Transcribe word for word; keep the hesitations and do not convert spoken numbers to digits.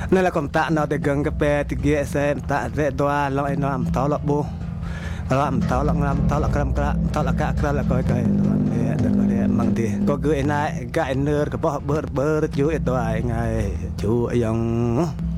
nên là còn tạ nó để gần cái bè thì ghé xem tạ dễ đoa lo anh nó làm tao lọ bu làm tao lọ làm tao lọ cam cam tao lọ cà cà là coi coi để để để mang đi có gửi này gãi nơ cái bỏ bớt bớt chú ít đoa ngày chú ấy